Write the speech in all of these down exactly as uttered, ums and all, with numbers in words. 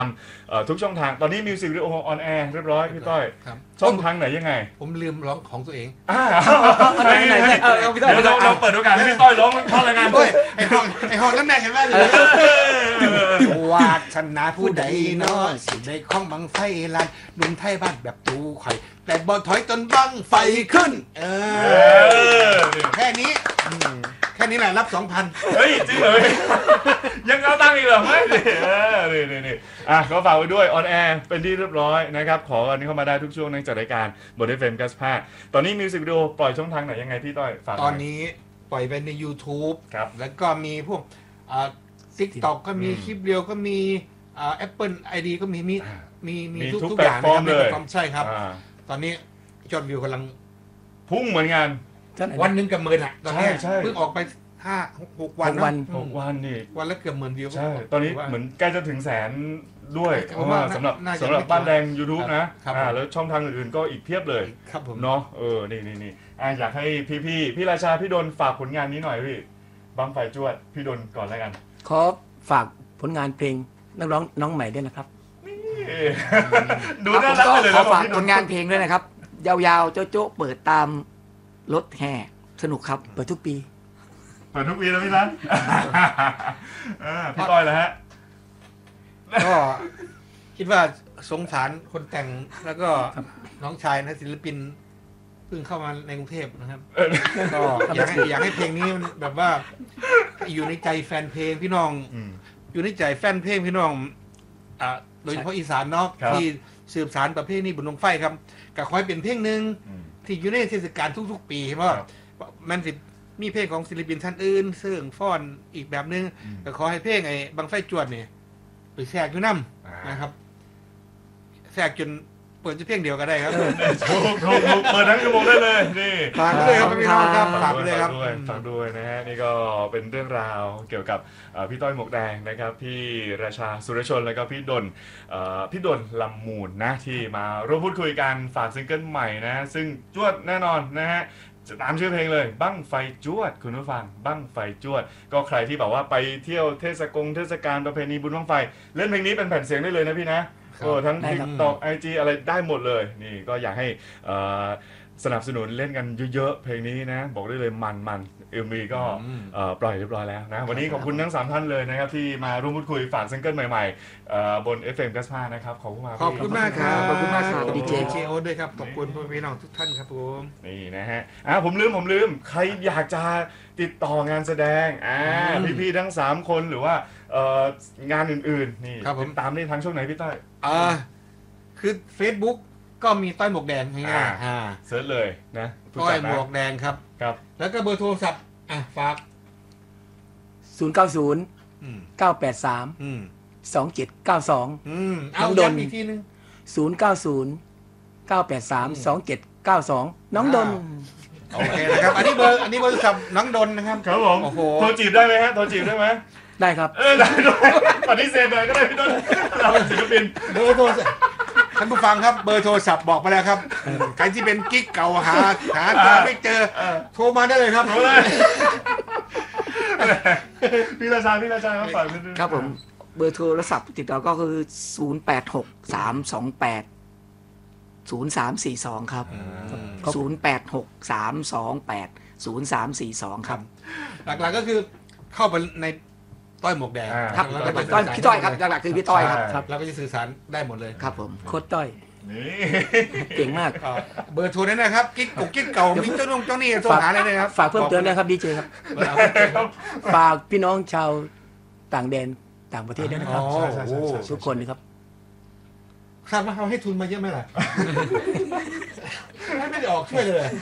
ทุกช่องทางตอนนี้มิวสิกวิดีโอออนแอร์เรียบร้อยพี่ต้อยช่องทางไหนยังไงผมลืมร้องของตัวเองอ่าไหนไหนเดี๋ยวเราเราเปิดโอกาสให้พี่ต้อยร้องท่อนรายงานด้วยไอ้ห้องไอ้ห้องนั่นแน่เห็นไหมวาชนะผู้ใดเนาะสิได้ข้องบังไฟลานหนุ่มไทยบ้านแบบตูไข่แต่บ่ถอยจนบังไฟขึ้นเออแค่นี้แค่นี้แหละรับสองพันเฮ้ยจริงเลยยังเอาตังค์อีกเหรอไม่เออนี่นี่นี่อ่ะก็ฝากไว้ด้วยออนแอร์เป็นที่เรียบร้อยนะครับขออันนี้เข้ามาได้ทุกช่วงในจัดรายการบน เอฟ เอ็ม เก้าสิบห้าตอนนี้มิวสิกวิดีโอปล่อยช่องทางไหนยังไงพี่ต้อยฝากตอนนี้ปล่อยไปใน YouTube ครับแล้วก็มีพวกอ่า TikTok ก็มีคลิปเรียวก็มีอ่า Apple ไอ ดี ก็มีมีมีมีทุกทุกอย่างนะครับใช่ครับตอนนี้ยอดวิวกำลังพุ่งเหมือนกันวันหนึ่งกับหมื่นอ่ะตอนนี้เพิ่งออกไปห้าหกวันหกวันนี่วันละเกือบหมื่นวิวใช่ตอนนี้เหมือนใกล้จะถึงแสนด้วยเพราะว่าสำหรับสำหรับบ้านแดง YouTube นะอ่าแล้วช่องทางอื่นๆก็อีกเพียบเลยครับผมเนาะเออนี่นี่นี่อยากให้พี่พี่พี่ราชาพี่ดนฝากผลงานนี้หน่อยพี่บังไฟจวดพี่ดนก่อนแล้วกันขอฝากผลงานเพลงนักร้องน้องใหม่ด้วยนะครับดูน่ารักเลยขอฝากผลงานเพลงด้วยนะครับยาวๆโจ๊ะๆเปิดตามรถแห่สนุกครับเปิดทุกปีเปิดทุกปีแล้วพี่นัทพี่ต้อยแล้วฮะก็คิดว่าสงสารคนแต่งแล้วก็น้องชายนะศิลปินเพิ่งเข้ามาในกรุงเทพนะครับก็อยากให้อยากให้เพลงนี้มันแบบว่าอยู่ในใจแฟนเพลงพี่น้องอยู่ในใจแฟนเพลงพี่น้องอ่าโดยเฉพาะอีสานเนาะที่สืบสานประเพณีบุญบั้งไฟครับก็ขอให้เป็นเพลงหนึ่งที่อยู่ในเทศกาลทุกๆปีเพราะมันสิมีเพลงของศิลปินท่านอื่นซึ่งฟ้อนอีกแบบนึงก็ขอให้เพลงไอ้บังไฟจวดเนี่ยไปแทรกอยู่น้ำนะครับแทรกจนเปิดจะเพลงเดียวก็ได้ครับถูกถูกถูกเปิดทั้งชั่วโมงได้เลยนี่ฝากด้วยครับพี่น้องครับฝากด้วยครับฝากด้วยนะฮะนี่ก็เป็นเรื่องราวเกี่ยวกับพี่ต้อยหมวกแดงนะครับพี่ราชาสุรชนแล้วก็พี่ดนพี่ดนลำมูลนะที่มาร่วมพูดคุยกันฝากซิงเกิลใหม่นะซึ่งจวดแน่นอนนะฮะตามชื่อเพลงเลยบั้งไฟจวดคุณผู้ฟังบั้งไฟจวดก็ใครที่แบบว่าไปเที่ยวเทศกงเทศกาลประเพณีบุญบั้งไฟเล่นเพลงนี้เป็นแผ่นเสียงได้เลยนะพี่นะโอ้ทั้ง TikTok ไอ จี อะไรได้หมดเลยนี่ก็อยากให้สนับสนุนเล่นกันเยอะๆเพลงนี้นะบอกได้เลยมันมันเอ็มวีก็ปล่อยเรียบร้อยแล้วนะวันนี้ขอบคุณทั้งสามท่านเลยนะครับที่มาร่วมพูดคุยฝากซิงเกิลใหม่ๆบน เอฟ เอ็ม เก้าสิบห้านะครับขอบคุณมากขอบคุณมากครับขอบคุณมากครับดีเจเคโอด้วยครับขอบคุณพี่น้องทุกท่านครับผมนี่นะฮะอ่าผมลืมผมลืมใครอยากจะติดต่องานแสดงอ่าพี่ๆทั้งสามคนหรือว่างานอื่นๆนี่ติดตามได้ทางช่วงไหนพี่ต้อยอ่าคือ Facebook ก็มีต้อยหมวกแดงง่ายๆอ่าเซิร์ชเลยนะต้อยหมวกแดงครับครับแล้วก็เบอร์โทรศัพท์อ่ะฝากศูนย์ เก้า ศูนย์ เก้า แปด สาม สอง เจ็ด เก้า สองอืมเอาย้ำอีกทีนึงศูนย์ เก้า ศูนย์ เก้า แปด สาม สอง เจ็ด เก้า สองน้องดนโอเคนะครับอันนี้เบอร์อันนี้เบอร์โทรศัพท์น้องดนนะครับครับผมโอ้โหโทรจีบได้ไหมฮะโทรจีบได้ไหมได้ครับเออได้ด้วยปฏิเสธเลยก็ได้พี่ต้นเราเป็นศิลปินเบอร์โทรศัพท์ท่านผู้ฟังครับเบอร์โทรศัพท์บอกมาแล้วครับใครที่เป็นกิ๊กเก่าหาหาหาไม่เจอโทรมาได้เลยครับโทรเลยพี่ราชาพี่ราชาครับฝากครับผมเบอร์โทรศัพท์ติดต่อก็คือศูนย์ แปด หก สาม สอง แปด ศูนย์ สาม สี่ สองครับศูนย์ แปด หก สาม สอง แปด ศูนย์ สาม สี่ สองครับหลักๆก็คือเข้าไปในต้อยหมวกแดงครับต้อยพี่ต้อยครับหลักๆคือพี่ต้อยครับแล้วก็จะสื่อสารได้หมดเลยครับผมโคตรต้อยเก่งมากเบอร์โทรนั้นนะครับกิ๊กกุ๊กกิ๊กเก่ามีเจ้านุ่งเจ้านี่โทรหาเลยนะครับฝากเพิ่มเติมนะครับดีเจครับฝากพี่น้องชาวต่างแดนต่างประเทศด้วยนะครับทุกคนนะครับทราบว่าเขาให้ทุนมาเยอะไหมล่ะไม่ได้ออกช่วยเลย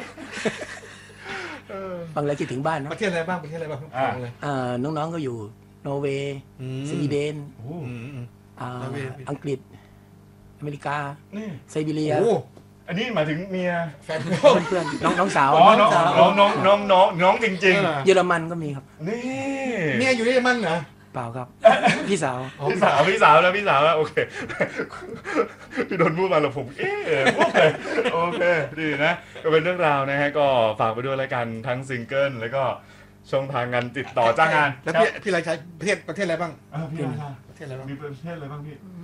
บางรายคิดถึงบ้านนะประเทศอะไรบ้างประเทศอะไรบ้างน้องๆก็อยู่นอร์เวย์สวีเดนอังกฤษอเมริกาไซบีเรียอันนี้หมายถึงเมียแฟนเพื่อนน้องน้องสาวน้องน้องน้องน้องน้องน้องจริงๆเยอรมันก็มีครับนี่เมียอยู่เยอรมันเหรอเปล่าครับพี่สาวพี่สาวพี่สาวแล้วพี่สาวแล้วโอเคพี่โดนพูดมาแล้วผมเอ๊ะโอเคโอเคดีนะก็เป็นเรื่องราวนะฮะก็ฝากไปด้วยรายการทั้งซิงเกิลแล้วก็ช่องทางงานติดต่อจ้างงานแล้วพี่พี่รายใช้ประเทศประเทศอะไรบ้างพี่ประเทศอะไรบ้างมีประเทศอะไรบ้างพี่